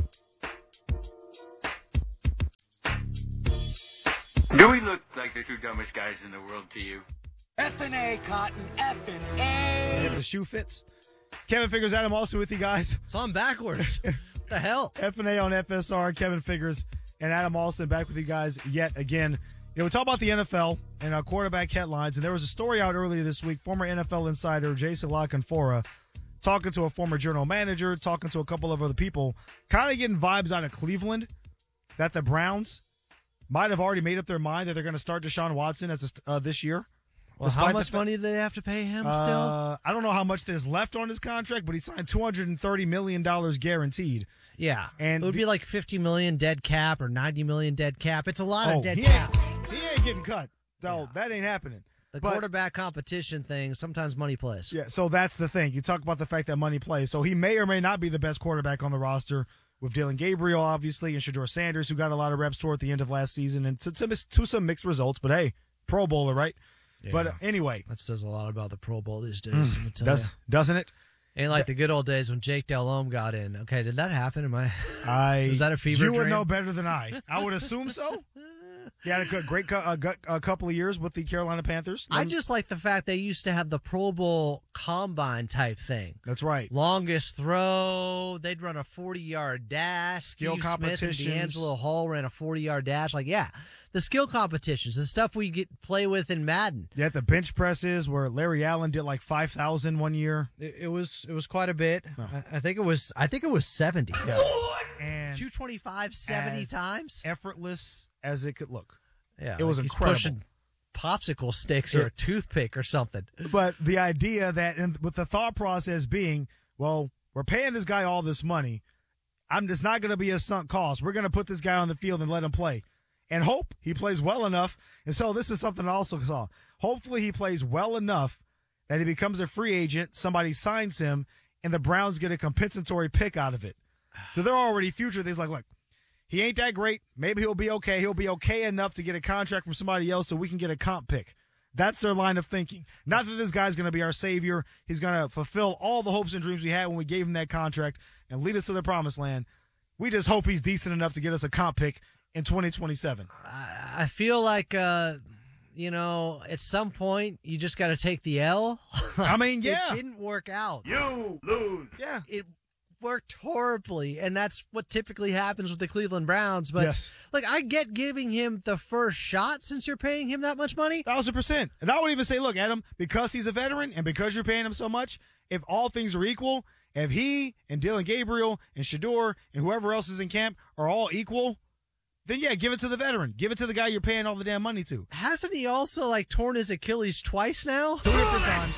Do we look like the two dumbest guys in the world to you? F and A, Cotton. F and And if A. the shoe fits. Kevin Figures, Adam also with you guys. It's on backwards. What the hell? F and A on F S R, Kevin Figures, and Adam Alston back with you guys yet again. You know, we talk about the N F L and our quarterback headlines, and there was a story out earlier this week. Former N F L insider Jason La Canfora talking to a former general manager, talking to a couple of other people, kind of getting vibes out of Cleveland that the Browns might have already made up their mind that they're going to start Deshaun Watson as a, uh, this year. Well, how Despite much the, money do they have to pay him uh, still? I don't know how much there's left on his contract, but he signed two hundred thirty million dollars guaranteed. Yeah. And it would the, be like fifty million dead cap or ninety million dead cap. It's a lot oh, of dead he cap. Ain't, he ain't getting cut. So yeah. That ain't happening. The but, quarterback competition thing, sometimes money plays. Yeah, so that's the thing. You talk about the fact that money plays. So he may or may not be the best quarterback on the roster with Dylan Gabriel, obviously, and Shedeur Sanders, who got a lot of reps toward the end of last season, and to, to, to some mixed results. But, hey, Pro Bowler, right? Yeah. But uh, anyway. That says a lot about the Pro Bowl these days. Mm, let me tell does, you. Doesn't it? Ain't like the good old days when Jake Delhomme got in. Okay, did that happen? Am I? I Was that a fever You dream? would know better than I. I would assume so. He had a good- great co- a, gu- a couple of years with the Carolina Panthers. I just like the fact they used to have the Pro Bowl combine type thing. That's right. Longest throw. They'd run a forty-yard dash. Skill Steve Smith and competitions. D'Angelo Hall ran a forty-yard dash. Like, yeah, the skill competitions, the stuff we get play with in Madden. Yeah, the bench presses where Larry Allen did like five thousand one year. It, it was it was quite a bit. Oh. I, I think it was I think it was seventy. Yeah. And two twenty-five seventy as times. effortless as it could look. Yeah, it was like he's incredible. pushing popsicle sticks or Yeah. a toothpick or something. But the idea that, and with the thought process being, well, we're paying this guy all this money. I'm just not going to be a sunk cost. We're going to put this guy on the field and let him play, and hope he plays well enough. And so this is something I also saw. Hopefully he plays well enough that he becomes a free agent. Somebody signs him, and the Browns get a compensatory pick out of it. So they're already future things like, look, he ain't that great. Maybe he'll be okay. He'll be okay enough to get a contract from somebody else so we can get a comp pick. That's their line of thinking. Not that this guy's going to be our savior. He's going to fulfill all the hopes and dreams we had when we gave him that contract and lead us to the promised land. We just hope he's decent enough to get us a comp pick in twenty twenty-seven. I, I feel like, uh, you know, at some point you just got to take the L. I mean, yeah. It didn't work out. You lose. Yeah. It worked horribly, and that's what typically happens with the Cleveland Browns. But Yes. like, I get giving him the first shot since you're paying him that much money. Thousand percent. And I would even say, look, Adam, because he's a veteran and because you're paying him so much, if all things are equal, if he and Dylan Gabriel and Shedeur and whoever else is in camp are all equal, then yeah, give it to the veteran. Give it to the guy you're paying all the damn money to. Hasn't he also like torn his Achilles twice now? Two different times.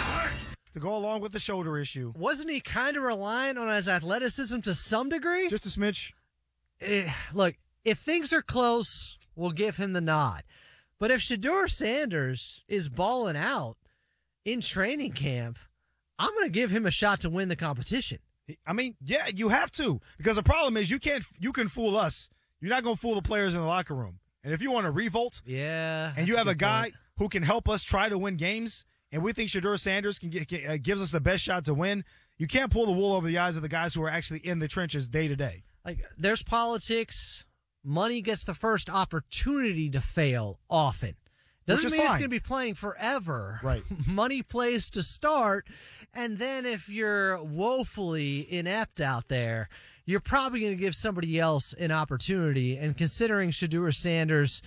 To go along with the shoulder issue. Wasn't he kind of relying on his athleticism to some degree? Just a smidge. Eh, look, if things are close, we'll give him the nod. But if Shedeur Sanders is balling out in training camp, I'm going to give him a shot to win the competition. I mean, yeah, you have to. Because the problem is you can't you can fool us. You're not going to fool the players in the locker room. And if you want to revolt, yeah, and you have a, a guy point. who can help us try to win games, and we think Shedeur Sanders can get, can, uh, gives us the best shot to win, you can't pull the wool over the eyes of the guys who are actually in the trenches day to day. Like, there's politics. Money gets the first opportunity to fail often. Doesn't mean fine. it's going to be playing forever. Right. Money plays to start, and then if you're woefully inept out there, you're probably going to give somebody else an opportunity. And considering Shedeur Sanders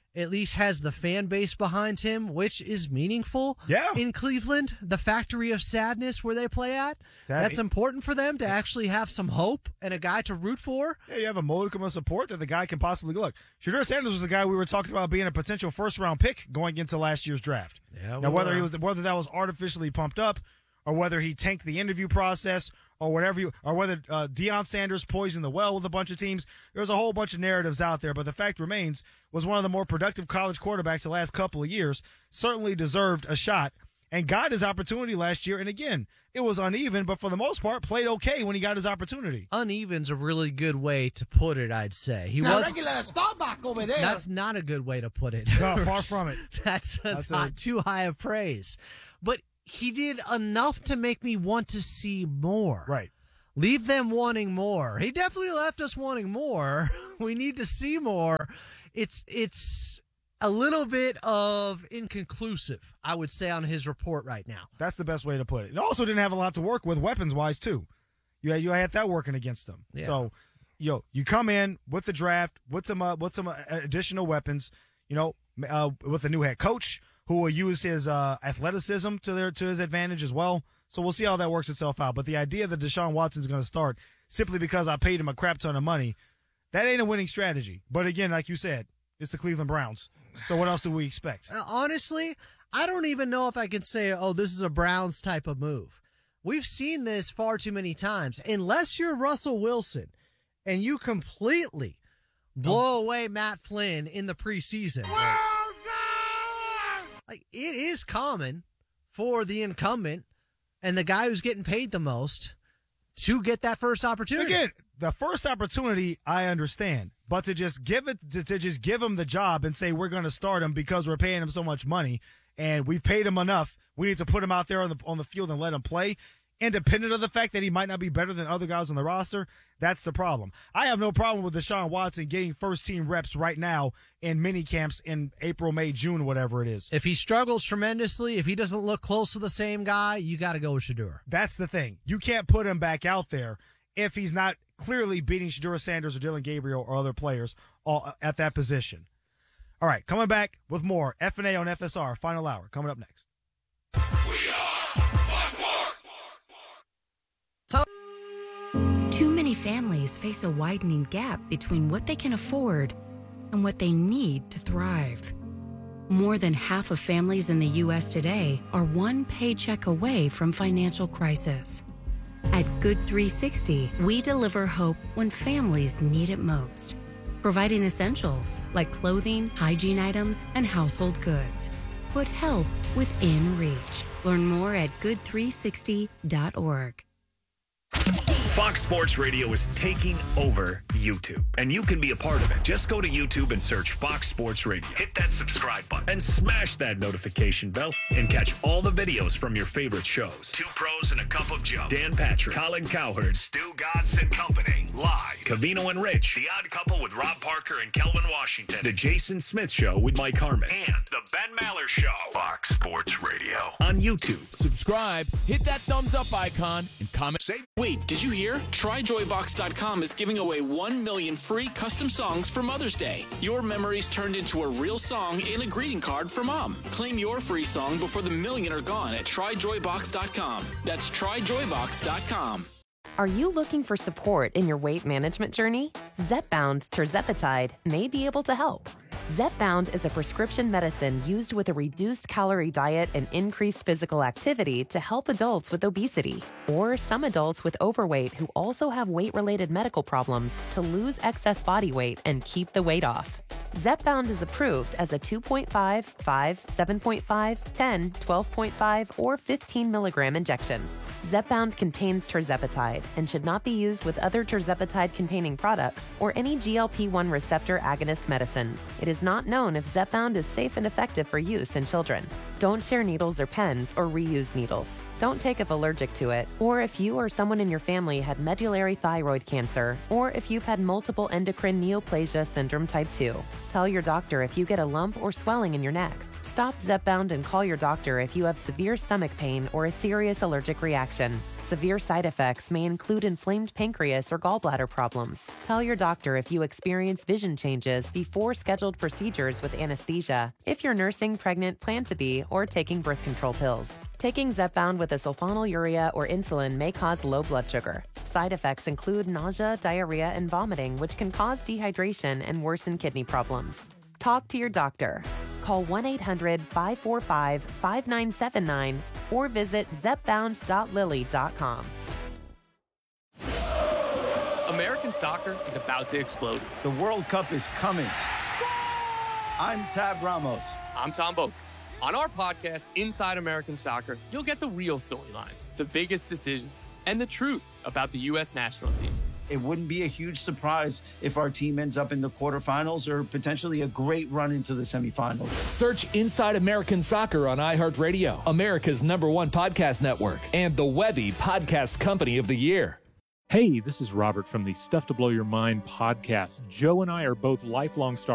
at least has the fan base behind him, which is meaningful. Yeah. In Cleveland, the Factory of Sadness where they play at, That- that's important for them to actually have some hope and a guy to root for. Yeah, you have a modicum of support that the guy can possibly look. Shedeur Sanders was the guy we were talking about being a potential first round pick going into last year's draft. Yeah, now we whether were. he was whether that was artificially pumped up, or whether he tanked the interview process, or whatever you, or whether uh, Deion Sanders poisoned the well with a bunch of teams. There's a whole bunch of narratives out there, but the fact remains, was one of the more productive college quarterbacks the last couple of years. Certainly deserved a shot and got his opportunity last year. And again, it was uneven, but for the most part, played okay when he got his opportunity. Uneven's a really good way to put it, I'd say. He now, was regular stomach over there. That's not a good way to put it. No, far from it. That's, That's not a- too high of praise. But he did enough to make me want to see more. Right. Leave them wanting more. He definitely left us wanting more. We need to see more. It's it's a little bit of inconclusive, I would say, on his report right now. That's the best way to put it. It also didn't have a lot to work with weapons-wise, too. You had, you had that working against him. Yeah. So, yo, you come in with the draft, with some, uh, with some uh, additional weapons, you know, uh, with a new head coach who will use his uh, athleticism to their to his advantage as well. So we'll see how that works itself out. But the idea that Deshaun Watson's going to start simply because I paid him a crap ton of money, that ain't a winning strategy. But again, like you said, it's the Cleveland Browns. So what else do we expect? Uh, honestly, I don't even know if I can say, oh, this is a Browns type of move. We've seen this far too many times. Unless you're Russell Wilson and you completely blow away Matt Flynn in the preseason. Like, it is common for the incumbent and the guy who's getting paid the most to get that first opportunity. Again, the first opportunity, I understand, but to just give it, to, to just give him the job and say we're going to start him because we're paying him so much money and we've paid him enough, we need to put him out there on the on the field and let him play, independent of the fact that he might not be better than other guys on the roster. That's the problem. I have no problem with Deshaun Watson getting first team reps right now in mini camps in April, May, June, whatever it is. If he struggles tremendously, if he doesn't look close to the same guy, you got to go with Shedeur. That's the thing. You can't put him back out there if he's not clearly beating Shedeur Sanders or Dylan Gabriel or other players all at that position. All right, coming back with more F and A on F S R, final hour, coming up next. Too many families face a widening gap between what they can afford and what they need to thrive. More than half of families in the U S today are one paycheck away from financial crisis. At Good three sixty, we deliver hope when families need it most, providing essentials like clothing, hygiene items, and household goods. Put help within reach. Learn more at good three sixty dot org. Fox Sports Radio is taking over YouTube, and you can be a part of it. Just go to YouTube and search Fox Sports Radio. Hit that subscribe button and smash that notification bell and catch all the videos from your favorite shows. Two Pros and a Cup of Joe. Dan Patrick, Colin Cowherd, Stu Godson Company, live. Cavino and Rich, The Odd Couple with Rob Parker and Kelvin Washington. The Jason Smith Show with Mike Harmon. And The Ben Maller Show. Fox Sports Radio. On YouTube. Subscribe, hit that thumbs up icon, and comment. Say, Wait, did you hear? try joy box dot com is giving away one million free custom songs for Mother's Day. Your memories turned into a real song and a greeting card for Mom. Claim your free song before the million are gone at try joy box dot com. That's try joy box dot com. Are you looking for support in your weight management journey? Zepbound tirzepatide may be able to help. Zepbound is a prescription medicine used with a reduced calorie diet and increased physical activity to help adults with obesity or some adults with overweight who also have weight-related medical problems to lose excess body weight and keep the weight off. Zepbound is approved as a two point five, five, seven point five, ten, twelve point five, or fifteen milligram injection. Zepbound contains tirzepatide and should not be used with other tirzepatide-containing products or any G L P one receptor agonist medicines. It is not known if Zepbound is safe and effective for use in children. Don't share needles or pens or reuse needles. Don't take if allergic to it, or if you or someone in your family had medullary thyroid cancer, or if you've had multiple endocrine neoplasia syndrome type two. Tell your doctor if you get a lump or swelling in your neck. Stop Zepbound and call your doctor if you have severe stomach pain or a serious allergic reaction. Severe side effects may include inflamed pancreas or gallbladder problems. Tell your doctor if you experience vision changes before scheduled procedures with anesthesia, if you're nursing, pregnant, plan to be, or taking birth control pills. Taking Zepbound with a sulfonylurea or insulin may cause low blood sugar. Side effects include nausea, diarrhea, and vomiting, which can cause dehydration and worsen kidney problems. Talk to your doctor. Call one eight hundred five four five five nine seven nine or visit zepbound dot lilly dot com. American soccer is about to explode. The World Cup is coming. I'm Tab Ramos. I'm Tom Boak. On our podcast, Inside American Soccer, you'll get the real storylines, the biggest decisions, and the truth about the U S national team. It wouldn't be a huge surprise if our team ends up in the quarterfinals or potentially a great run into the semifinals. Search Inside American Soccer on iHeartRadio, America's number one podcast network, and the Webby Podcast Company of the Year. Hey, this is Robert from the Stuff to Blow Your Mind podcast. Joe and I are both lifelong stars.